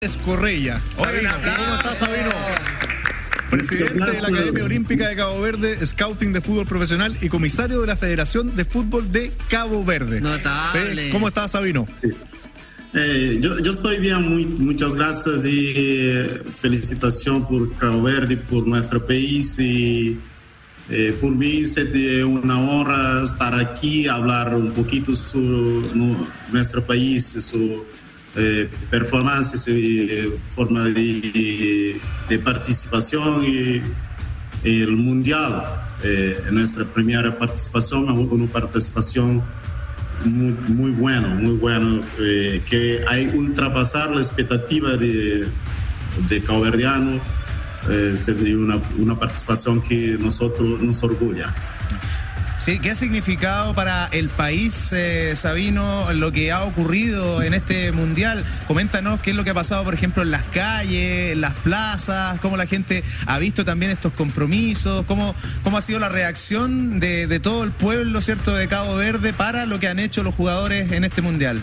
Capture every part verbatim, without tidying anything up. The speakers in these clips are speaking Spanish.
Correia. Sabino, ¿cómo estás, Sabino? Presidente de la Academia Olímpica de Cabo Verde, Scouting de Fútbol Profesional y comisario de la Federación de Fútbol de Cabo Verde. Notable. ¿Sí? ¿Cómo estás, Sabino? Sí. Eh, yo, yo estoy bien, muy, muchas gracias y eh, felicitación por Cabo Verde, por nuestro país y eh, por mí es una honra estar aquí, hablar un poquito sobre no, nuestro país, su eh, performance, su eh, forma de, de participación y, y el mundial. Eh, nuestra primera participación, una participación Muy, muy bueno, muy bueno, eh, que hay ultrapasar la expectativa de, de caboverdiano, eh, sería una, una participación que nosotros nos orgulla. Sí, ¿qué ha significado para el país, eh, Sabino, lo que ha ocurrido en este mundial? Coméntanos qué es lo que ha pasado, por ejemplo, en las calles, en las plazas, cómo la gente ha visto también estos compromisos, cómo, cómo ha sido la reacción de, de todo el pueblo, ¿cierto?, de Cabo Verde para lo que han hecho los jugadores en este mundial.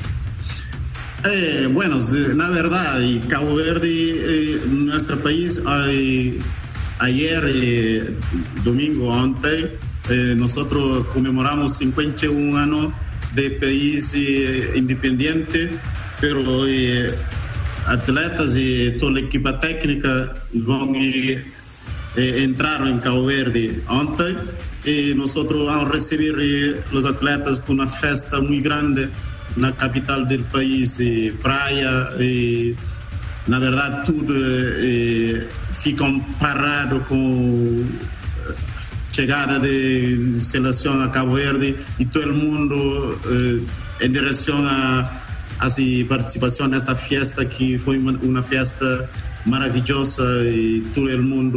Eh, bueno, la verdad, y Cabo Verde, eh, nuestro país, hay, ayer, eh, domingo, antes, Eh, nosotros conmemoramos cincuenta y un años de país eh, independiente, pero eh, atletas y toda la equipa técnica van eh, eh, entraron en Cabo Verde antes y nosotros vamos a recibir eh, los atletas con una fiesta muy grande en la capital del país, eh, praia, eh, la verdad todo eh, fica parado con llegada de selección a Cabo Verde y todo el mundo eh, en dirección a, a su participación en esta fiesta que fue una fiesta maravillosa y todo el mundo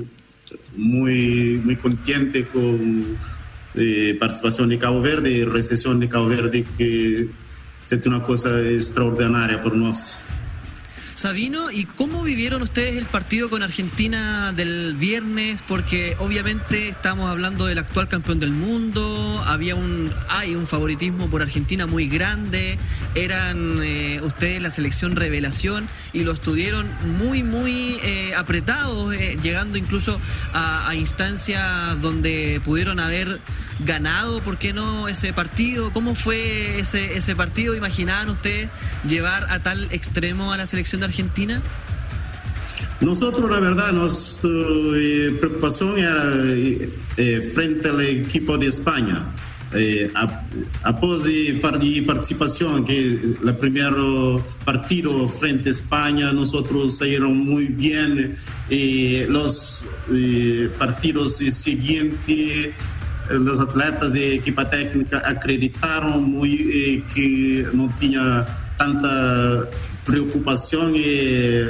muy, muy contento con la eh, participación de Cabo Verde y recepción de Cabo Verde, que es una cosa extraordinaria por nosotros. Sabino, ¿y cómo vivieron ustedes el partido con Argentina del viernes? Porque obviamente estamos hablando del actual campeón del mundo, había un hay un favoritismo por Argentina muy grande, eran eh, ustedes la selección revelación y los tuvieron muy, muy eh, apretados, eh, llegando incluso a, a instancias donde pudieron haber ganado, ¿por qué no, ese partido? ¿Cómo fue ese, ese partido? ¿Imaginaban ustedes llevar a tal extremo a la selección de Argentina? Nosotros, la verdad, nuestra eh, preocupación era eh, frente al equipo de España. Eh, após de participación, que el primer partido frente a España, nosotros salieron muy bien. Eh, los eh, partidos siguientes, los atletas de equipa técnica acreditaron muy eh, que no tenía tanta preocupación y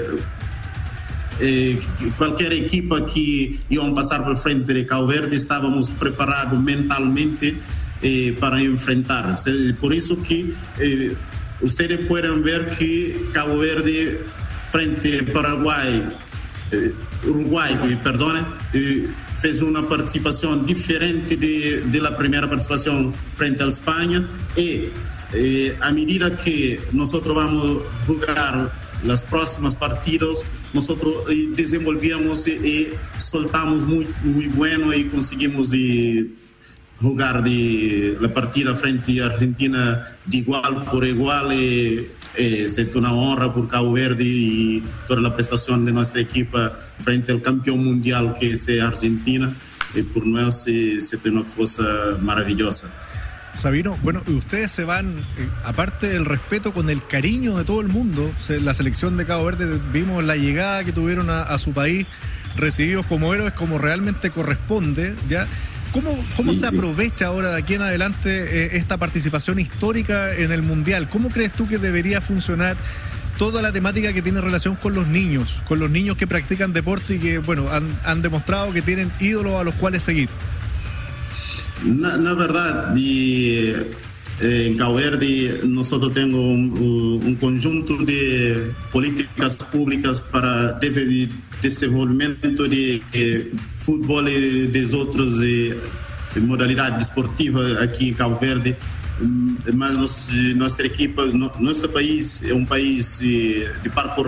eh, cualquier equipo que iba a pasar por frente de Cabo Verde estábamos preparados mentalmente eh, para enfrentar. Por eso que eh, ustedes pueden ver que Cabo Verde frente a Paraguay, eh, Uruguay, perdón, eh, fez una participación diferente de, de la primera participación frente a España y eh, a medida que nosotros vamos a jugar los próximos partidos, nosotros eh, desenvolvíamos y, y soltamos muy, muy bueno y conseguimos eh, jugar de la partida frente a Argentina de igual por igual. Y, Eh, es una honra por Cabo Verde y toda la prestación de nuestra equipa frente al campeón mundial que es Argentina, y por nosotros es una cosa maravillosa. Sabino, bueno, ustedes se van, eh, aparte del respeto, con el cariño de todo el mundo. Se, la selección de Cabo Verde, vimos la llegada que tuvieron a, a su país, recibidos como héroes, como realmente corresponde, ¿ya? ¿Cómo, cómo sí, se aprovecha sí. ahora de aquí en adelante eh, esta participación histórica en el Mundial? ¿Cómo crees tú que debería funcionar toda la temática que tiene relación con los niños, con los niños que practican deporte y que, bueno, han, han demostrado que tienen ídolos a los cuales seguir? Na, na verdad, de, eh, en Cabo Verde nosotros tenemos un, un conjunto de políticas públicas para el desenvolvimiento de eh, fútbol y de otras eh, modalidades deportivas aquí en Cabo Verde. Mas nos, nuestra equipa, no, nuestro país é um país de, de par por